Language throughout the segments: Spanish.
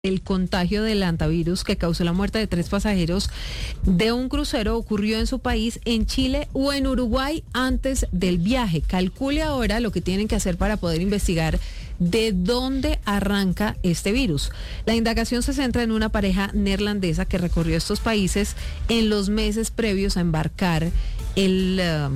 El contagio del hantavirus que causó la muerte de 3 pasajeros de un crucero ocurrió en su país, en Chile o en Uruguay antes del viaje. Calcule ahora lo que tienen que hacer para poder investigar de dónde arranca este virus. La indagación se centra en una pareja neerlandesa que recorrió estos países en los meses previos a embarcar el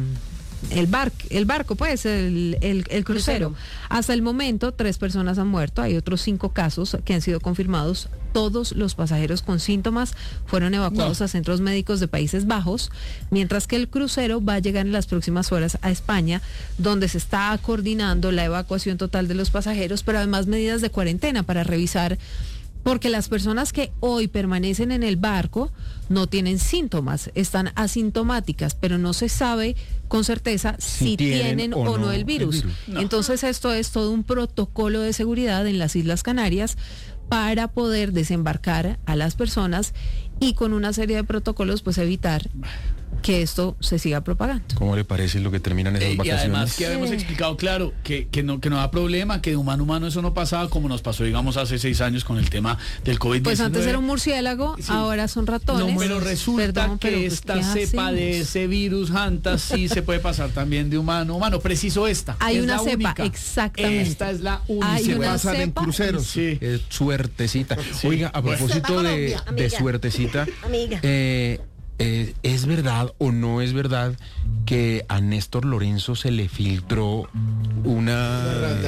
crucero. Hasta el momento, 3 personas han muerto. Hay otros 5 casos que han sido confirmados. Todos los pasajeros con síntomas fueron evacuados a centros médicos de Países Bajos, mientras que el crucero va a llegar en las próximas horas a España, donde se está coordinando la evacuación total de los pasajeros, pero además medidas de cuarentena para revisar, porque las personas que hoy permanecen en el barco no tienen síntomas, están asintomáticas, pero no se sabe con certeza si tienen o no el virus. Entonces esto es todo un protocolo de seguridad en las Islas Canarias para poder desembarcar a las personas y con una serie de protocolos pues evitar que esto se siga propagando. ¿Cómo le parece lo que terminan esas vacaciones? Y además que habíamos explicado claro que no da problema, que de humano a humano eso no pasaba como nos pasó, digamos, hace 6 años con el tema del COVID-19. Pues antes era un murciélago, sí. Ahora son ratones. No, pero resulta que esta cepa de ese virus Hanta sí se puede pasar también de humano a humano. Preciso esta. Hay una cepa, única. Exactamente. Esta es la única. Hay se una pasan en cruceros. Sí. Suertecita. Sí. Oiga, a propósito de suertecita, ¿es verdad o no es verdad que a Néstor Lorenzo se le filtró una...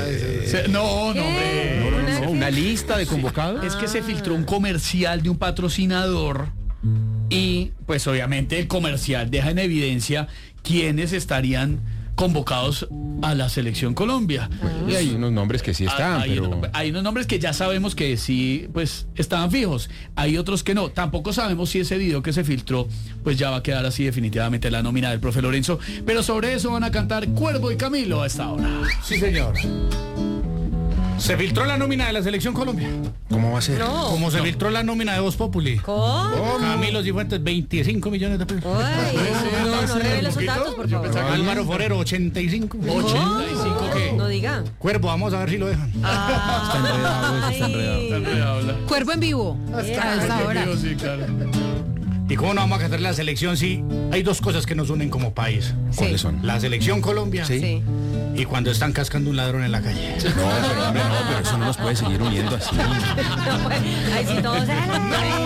una lista de convocados? Es que se filtró un comercial de un patrocinador y pues obviamente el comercial deja en evidencia quiénes estarían convocados a la Selección Colombia. Y hay unos nombres que sí están, hay unos nombres que ya sabemos que sí, pues estaban fijos. Hay otros que no. Tampoco sabemos si ese video que se filtró, pues ya va a quedar así definitivamente la nómina del profe Lorenzo. Pero sobre eso van a cantar Cuervo y Camilo a esta hora. Sí, señor. Se filtró la nómina de la Selección Colombia. ¿Cómo va a ser? No. Como se filtró la nómina de Voz Populi. ¿Cómo? Camilo Cifuentes, 25 millones de pesos. No revele esos datos, por favor. Álvaro Forero, 85. ¿85 qué? No diga. Cuervo, vamos a ver si lo dejan. Está enredado. Cuervo en vivo. A esta hora. Sí, claro. ¿Y cómo no vamos a cantar la selección si hay 2 cosas que nos unen como país? ¿Cuáles son? La Selección Colombia Sí. y cuando están cascando un ladrón en la calle. No, pero hombre, no, pero eso no nos puede seguir uniendo así. Ahí sí todos.